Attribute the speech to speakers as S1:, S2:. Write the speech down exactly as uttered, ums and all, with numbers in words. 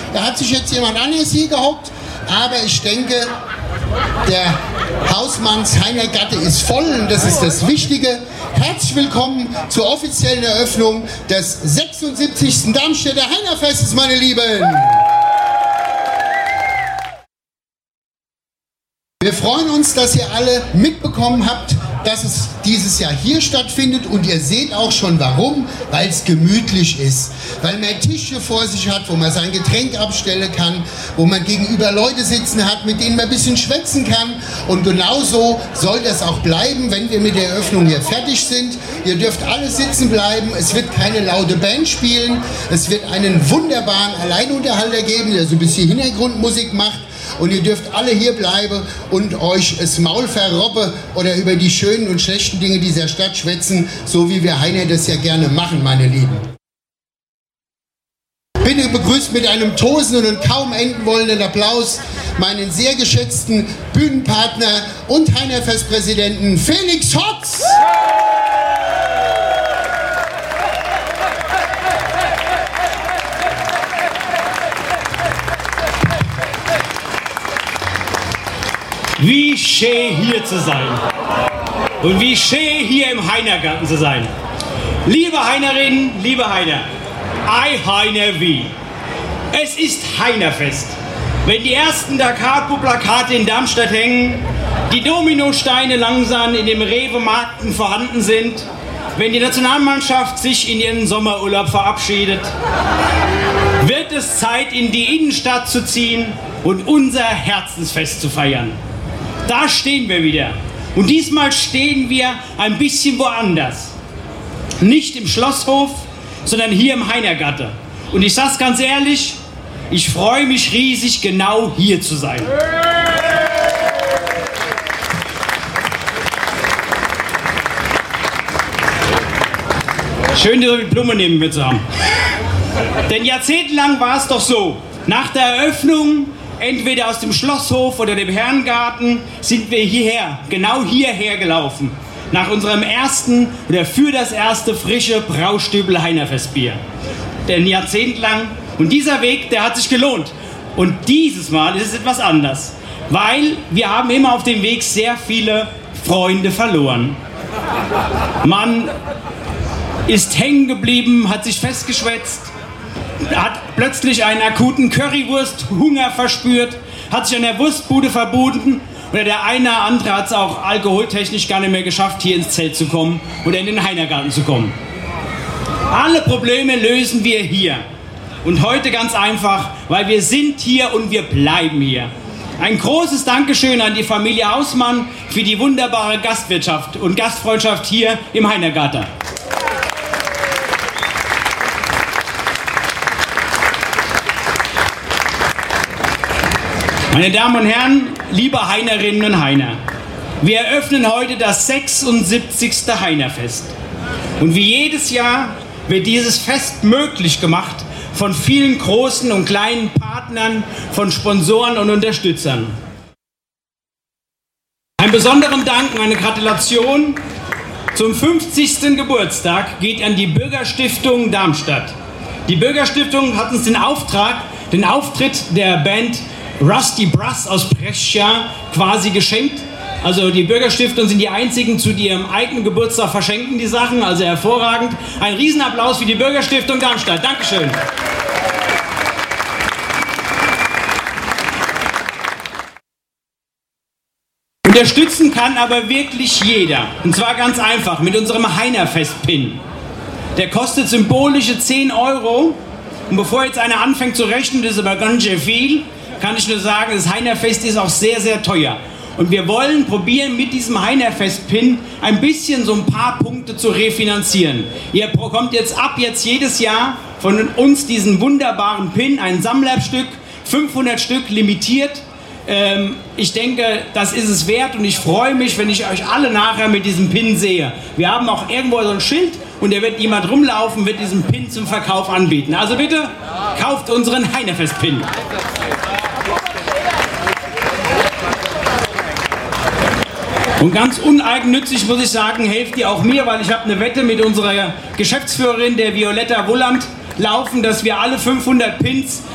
S1: Da hat sich jetzt jemand anderes hier gehockt, aber ich denke, der Hausmanns Heiner Gatte ist voll und das ist das Wichtige. Herzlich willkommen zur offiziellen Eröffnung des sechsundsiebzigsten Darmstädter Heinerfestes, meine Lieben. Wir freuen uns, dass ihr alle mitbekommen habt, dass es dieses Jahr hier stattfindet und ihr seht auch schon warum, weil es gemütlich ist, weil man einen Tisch hier vor sich hat, wo man sein Getränk abstellen kann, wo man gegenüber Leute sitzen hat, mit denen man ein bisschen schwätzen kann und genauso soll das auch bleiben, wenn wir mit der Eröffnung hier fertig sind. Ihr dürft alle sitzen bleiben, es wird keine laute Band spielen, es wird einen wunderbaren Alleinunterhalter geben, der so ein bisschen Hintergrundmusik macht. Und ihr dürft alle hier bleiben und euch das Maul verrobben oder über die schönen und schlechten Dinge dieser Stadt schwätzen, so wie wir Heiner das ja gerne machen, meine Lieben. Bitte begrüßt mit einem tosenden und kaum enden wollenden Applaus meinen sehr geschätzten Bühnenpartner und Heinerfestpräsidenten Felix Hotz.
S2: Wie schön hier zu sein und wie schön hier im Heinergarten zu sein. Liebe Heinerinnen, liebe Heiner, I Heiner wie. Es ist Heinerfest. Wenn die ersten Dakapo-Plakate in Darmstadt hängen, die Dominosteine langsam in den Rewe-Markten vorhanden sind, wenn die Nationalmannschaft sich in ihren Sommerurlaub verabschiedet, wird es Zeit, in die Innenstadt zu ziehen und unser Herzensfest zu feiern. Da stehen wir wieder. Und diesmal stehen wir ein bisschen woanders. Nicht im Schlosshof, sondern hier im Heinergatte. Und ich sag's ganz ehrlich, ich freue mich riesig, genau hier zu sein. Schön, die Blumen neben mir zu haben. Denn jahrzehntelang war es doch so, nach der Eröffnung entweder aus dem Schlosshof oder dem Herrengarten sind wir hierher, genau hierher gelaufen. Nach unserem ersten oder für das erste frische Braustübel Heinerfestbier. Denn jahrzehntelang. Und dieser Weg, der hat sich gelohnt. Und dieses Mal ist es etwas anders. Weil wir haben immer auf dem Weg sehr viele Freunde verloren. Man ist hängen geblieben, hat sich festgeschwätzt, hat plötzlich einen akuten Currywurst-Hunger verspürt, hat sich an der Wurstbude verbunden oder der eine oder andere hat es auch alkoholtechnisch gar nicht mehr geschafft, hier ins Zelt zu kommen oder in den Heinergarten zu kommen. Alle Probleme lösen wir hier. Und heute ganz einfach, weil wir sind hier und wir bleiben hier. Ein großes Dankeschön an die Familie Hausmann für die wunderbare Gastwirtschaft und Gastfreundschaft hier im Heinergarten. Meine Damen und Herren, liebe Heinerinnen und Heiner, wir eröffnen heute das sechsundsiebzigste Heinerfest. Und wie jedes Jahr wird dieses Fest möglich gemacht von vielen großen und kleinen Partnern, von Sponsoren und Unterstützern. Einen besonderen Dank und eine Gratulation zum fünfzigsten Geburtstag geht an die Bürgerstiftung Darmstadt. Die Bürgerstiftung hat uns den Auftrag, den Auftritt der Band Rusty Brass aus Brescia quasi geschenkt. Also die Bürgerstiftung sind die einzigen, zu ihrem eigenen Geburtstag verschenken die Sachen, also hervorragend. Ein Riesenapplaus für die Bürgerstiftung Darmstadt. Dankeschön. Unterstützen kann aber wirklich jeder. Und zwar ganz einfach mit unserem Heinerfest-Pin. Der kostet symbolische zehn Euro. Und bevor jetzt einer anfängt zu rechnen, das ist aber ganz schön viel, kann ich nur sagen, das Heinerfest ist auch sehr, sehr teuer. Und wir wollen probieren, mit diesem Heinerfest-Pin ein bisschen so ein paar Punkte zu refinanzieren. Ihr bekommt jetzt ab jetzt jedes Jahr von uns diesen wunderbaren Pin, ein Sammlerstück, fünfhundert Stück limitiert. Ähm, ich denke, das ist es wert und ich freue mich, wenn ich euch alle nachher mit diesem Pin sehe. Wir haben auch irgendwo so ein Schild und da wird jemand rumlaufen, wird diesen Pin zum Verkauf anbieten. Also bitte, kauft unseren Heinerfest-Pin. Und ganz uneigennützig muss ich sagen, helft ihr auch mir, weil ich habe eine Wette mit unserer Geschäftsführerin, der Violetta Wulland, laufen, dass wir alle fünfhundert Pins